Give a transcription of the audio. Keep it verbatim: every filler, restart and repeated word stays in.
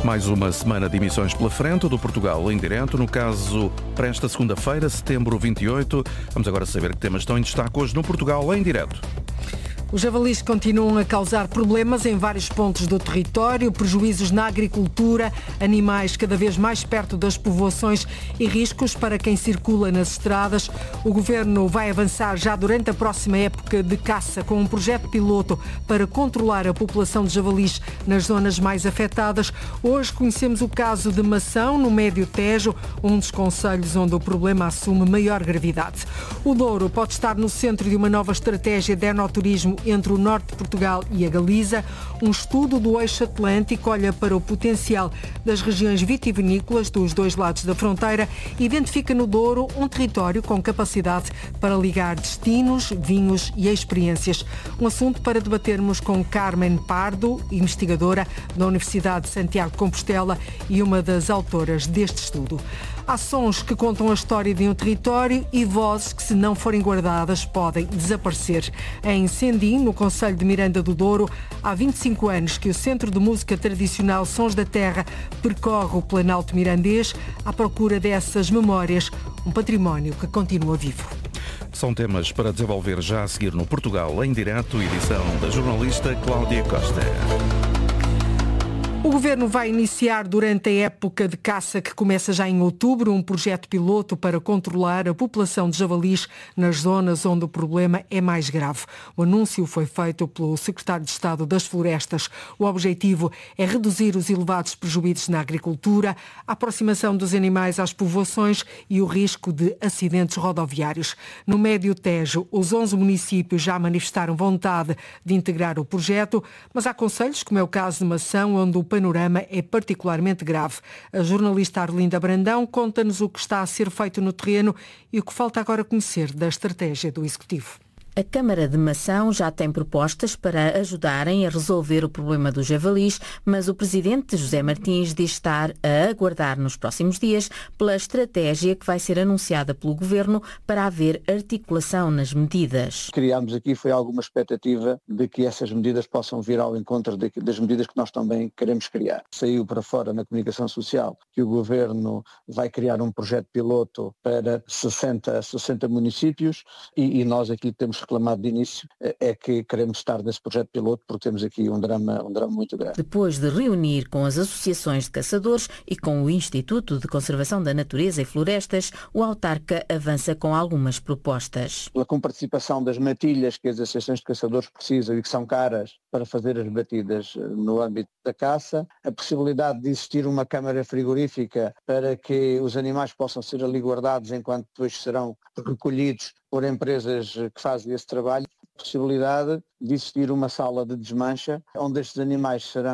Mais uma semana de emissões pela frente do Portugal em direto, no caso para esta segunda-feira, setembro vinte e oito. Vamos agora saber que temas estão em destaque hoje no Portugal em direto. Os javalis continuam a causar problemas em vários pontos do território, prejuízos na agricultura, animais cada vez mais perto das povoações e riscos para quem circula nas estradas. O Governo vai avançar já durante a próxima época de caça com um projeto piloto para controlar a população de javalis nas zonas mais afetadas. Hoje conhecemos o caso de Mação, no Médio Tejo, um dos concelhos onde o problema assume maior gravidade. O Douro pode estar no centro de uma nova estratégia de enoturismo entre o norte de Portugal e a Galiza. Um estudo do eixo atlântico olha para o potencial das regiões vitivinícolas dos dois lados da fronteira e identifica no Douro um território com capacidade para ligar destinos, vinhos e experiências. Um assunto para debatermos com Carmen Pardo, investigadora da Universidade de Santiago de Compostela e uma das autoras deste estudo. Há sons que contam a história de um território e vozes que, se não forem guardadas, podem desaparecer. Em Sendim, no concelho de Miranda do Douro, há vinte e cinco anos que o Centro de Música Tradicional Sons da Terra percorre o Planalto Mirandês à procura dessas memórias, um património que continua vivo. São temas para desenvolver já a seguir no Portugal em direto, edição da jornalista Cláudia Costa. O Governo vai iniciar durante a época de caça que começa já em outubro um projeto piloto para controlar a população de javalis nas zonas onde o problema é mais grave. O anúncio foi feito pelo Secretário de Estado das Florestas. O objetivo é reduzir os elevados prejuízos na agricultura, a aproximação dos animais às povoações e o risco de acidentes rodoviários. No Médio Tejo, os onze municípios já manifestaram vontade de integrar o projeto, mas há concelhos, como é o caso de Mação, onde o panorama é particularmente grave. A jornalista Arlinda Brandão conta-nos o que está a ser feito no terreno e o que falta agora conhecer da estratégia do Executivo. A Câmara de Mação já tem propostas para ajudarem a resolver o problema dos javalis, mas o presidente José Martins diz estar a aguardar nos próximos dias pela estratégia que vai ser anunciada pelo Governo para haver articulação nas medidas. Criámos aqui foi alguma expectativa de que essas medidas possam vir ao encontro de, das medidas que nós também queremos criar. Saiu para fora na comunicação social que o Governo vai criar um projeto piloto para sessenta, sessenta municípios e, e nós aqui temos reclamado de início é que queremos estar nesse projeto piloto porque temos aqui um drama, um drama muito grave. Depois de reunir com as associações de caçadores e com o Instituto de Conservação da Natureza e Florestas, o autarca avança com algumas propostas. A comparticipação das matilhas que as associações de caçadores precisam e que são caras para fazer as batidas no âmbito da caça, a possibilidade de existir uma câmara frigorífica para que os animais possam ser ali guardados enquanto depois serão recolhidos por empresas que fazem esse trabalho, a possibilidade de existir uma sala de desmancha onde estes animais serão